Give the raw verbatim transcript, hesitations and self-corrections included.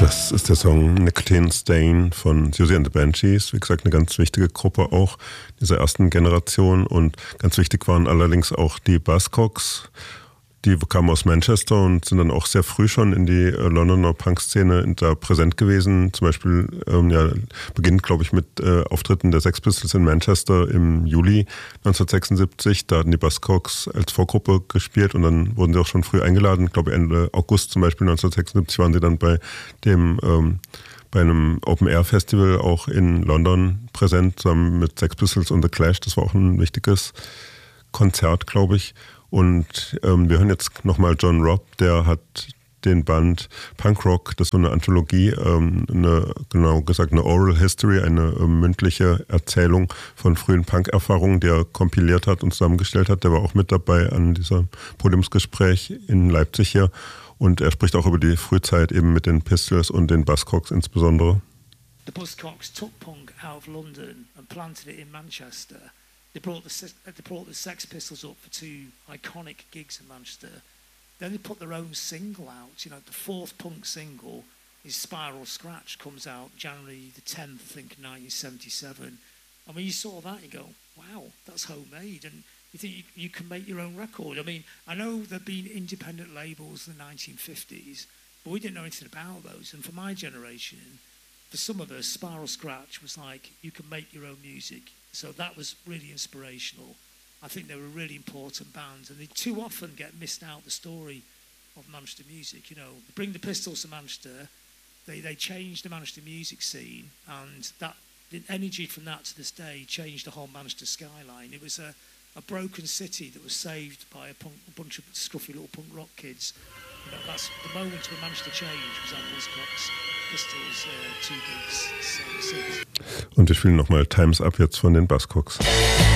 Das ist der Song Nicotine Stain von Siouxsie and the Banshees. Wie gesagt, eine ganz wichtige Gruppe auch dieser ersten Generation. Und ganz wichtig waren allerdings auch die Buzzcocks. Die kamen aus Manchester und sind dann auch sehr früh schon in die äh, Londoner Punk-Szene da präsent gewesen. Zum Beispiel ähm, ja, beginnt, glaube ich, mit äh, Auftritten der Sex Pistols in Manchester im Juli neunzehnhundertsechsundsiebzig. Da hatten die Buzzcocks als Vorgruppe gespielt und dann wurden sie auch schon früh eingeladen. Ich glaube, Ende August zum Beispiel neunzehnhundertsechsundsiebzig waren sie dann bei dem ähm, bei einem Open-Air-Festival auch in London präsent, zusammen mit Sex Pistols und The Clash. Das war auch ein wichtiges Konzert, glaube ich. Und ähm, wir hören jetzt nochmal John Robb, der hat den Band Punk Rock, das ist so eine Anthologie, ähm, eine, genau gesagt eine Oral History, eine äh, mündliche Erzählung von frühen Punk-Erfahrungen, die er kompiliert hat und zusammengestellt hat. Der war auch mit dabei an diesem Podiumsgespräch in Leipzig hier. Und er spricht auch über die Frühzeit eben mit den Pistols und den Buzzcocks insbesondere. The Buzzcocks took punk out of London and planted it in Manchester. They brought the they brought the Sex Pistols up for two iconic gigs in Manchester. Then they put their own single out. You know, the fourth punk single is Spiral Scratch, comes out January the tenth, I think, nineteen seventy-seven. And when you saw that, you go, wow, that's homemade. And you think you, you can make your own record. I mean, I know there've been independent labels in the nineteen fifties, but we didn't know anything about those. And for my generation, for some of us, Spiral Scratch was like, you can make your own music. So that was really inspirational. I think they were a really important band, and they too often get missed out the story of Manchester music. You know, they bring the Pistols to Manchester, they they changed the Manchester music scene, and that the energy from that to this day changed the whole Manchester skyline. It was a, a broken city that was saved by a, punk, a bunch of scruffy little punk rock kids. You know, that's the moment when Manchester changed was at Buzzcocks, Pistols, uh, two gigs, seventy-six. Und wir spielen nochmal Time's Up jetzt von den Buzzcocks.